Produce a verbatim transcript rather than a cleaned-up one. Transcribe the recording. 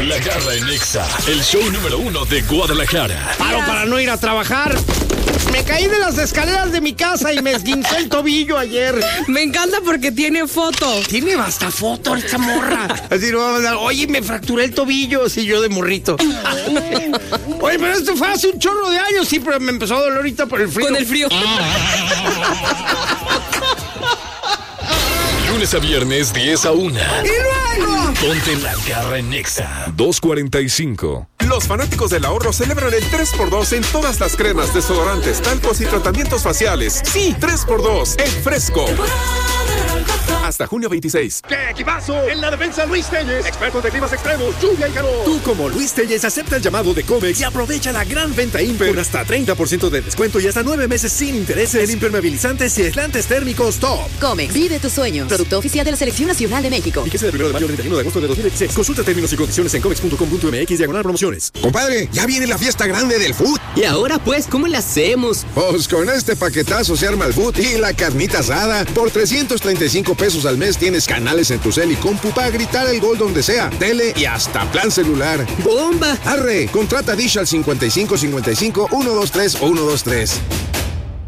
La Garra en Nexa, el show número uno de Guadalajara. Paro para no ir a trabajar. Me caí de las escaleras de mi casa y me esguincé el tobillo ayer. Me encanta porque tiene foto. Tiene basta foto esta morra. Así, no, oye, me fracturé el tobillo, así yo de morrito. Oye, pero esto fue hace un chorro de años, sí, pero me empezó a doler ahorita por el frío. Con el frío. Lunes a viernes, diez a una. ¡Y luego! Ponte La Garra en Nexa. dos cuarenta y cinco. Los fanáticos del ahorro celebran el tres por dos en todas las cremas, desodorantes, talcos y tratamientos faciales. Sí, tres por dos en Fresco. Hasta junio veintiséis. ¡Qué equipazo! En la defensa, Luis Telles, expertos de climas extremos, lluvia y calor. Tú, como Luis Telles, acepta el llamado de Comex y aprovecha la gran venta Imper con hasta treinta por ciento de descuento y hasta nueve meses sin intereses en impermeabilizantes y aislantes térmicos Top. Comex, vive tus sueños. Producto oficial de la Selección Nacional de México. Y que sea del primero de mayo al treinta y uno de agosto de dos mil dieciséis. Consulta términos y condiciones en comex punto com punto m x diagonal promociones. Compadre, ya viene la fiesta grande del food. Y ahora, pues, ¿cómo la hacemos? Pues con este paquetazo se arma el food y la carnita asada. Por trescientos treinta y cinco pesos al mes tienes canales en tu cel y compu para gritar el gol donde sea, tele y hasta plan celular. ¡Bomba! Arre, contrata Dish al cincuenta y cinco cincuenta y cinco, ciento veintitrés o ciento veintitrés.